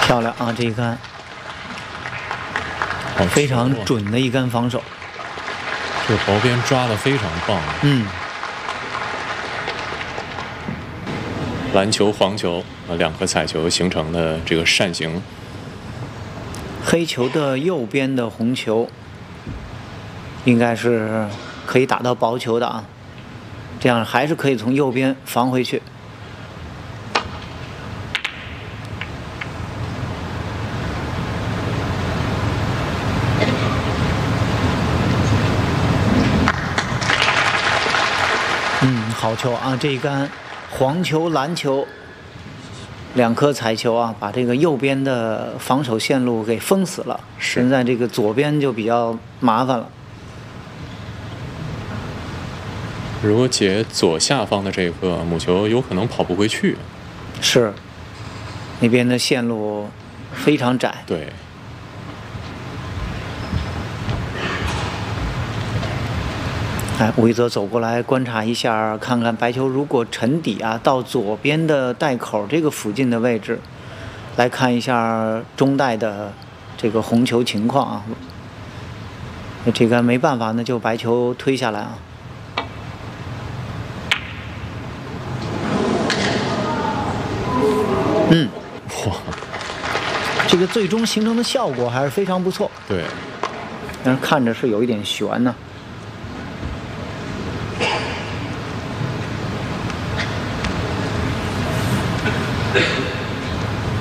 漂亮啊！这一杆，非常准的一杆防守。 这薄边抓得非常棒。蓝球、黄球两颗彩球形成的这个扇形。 黑球的右边的红球，应该是可以打到薄球的啊，这样还是可以从右边防回去。好球啊！这一杆黄球、蓝球两颗彩球啊，把这个右边的防守线路给封死了。现在这个左边就比较麻烦了。 如果解左下方的这个母球，有可能跑不回去。 是，那边的线路非常窄。 对。 吴一泽走过来观察一下，看看白球如果沉底啊，到左边的袋口这个附近的位置，来看一下中袋的这个红球情况啊。这个没办法，那就白球推下来啊。 哇， 这个最终形成的效果还是非常不错。 对， 但是看着是有一点悬呢。